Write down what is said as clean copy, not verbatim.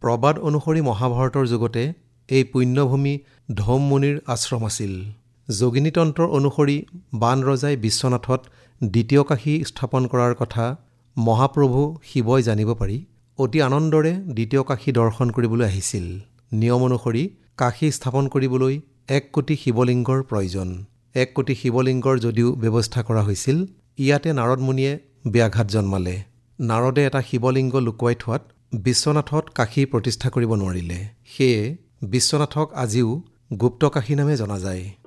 প্ৰবাদ অনুসৰি মহাভাৰতৰ যুগতে এই পুণ্যভূমি ধৌম মুনিৰ আশ্ৰম আছিল। যোগিনীতন্ত্ৰৰ অনুসৰি বান ৰজাই বিশ্বনাথত দ্বিতীয় কাশী স্থাপন কৰাৰ কথা মহাপ্ৰভু শিৱই জানিব পাৰি অতি আনন্দৰে দ্বিতীয় কাশী দৰ্শন কৰিবলৈ আহিছিল। নিয়ম অনুসৰি কাশী স্থাপন কৰিবলৈ 1 কোটি শিৱলিংগৰ প্ৰয়োজন। 1 কোটি শিৱলিংগৰ যদিও ব্যৱস্থা কৰা হৈছিল, ইয়াতে নাৰদ মুনিয়ে ব্যাঘাত জন্মালে। নাৰদে এটা শিৱলিংগ লুকুৱাই থোৱাত বিশ্বনাথত কাশী প্ৰতিষ্ঠা কৰিব নোৱাৰিলে। সেয়ে বিশ্বনাথক আজিও গুপ্ত কাশী নামে জনা যায়।